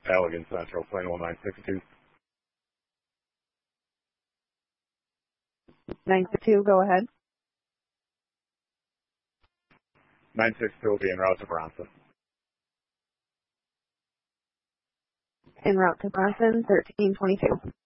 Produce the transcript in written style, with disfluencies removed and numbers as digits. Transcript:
Allegan Central, plane 1962. 962, go ahead. 962 will be en route to Bronson. En route to Bronson, 1322.